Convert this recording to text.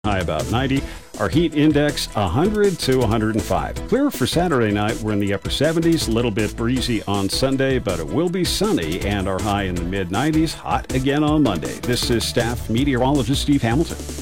high about 90. Our heat index 100 to 105. Clear for Saturday night. We're in the upper 70s. A little bit breezy on Sunday, but it will be sunny and our high in the mid 90s. Hot again on Monday. This is staff meteorologist Steve Hamilton.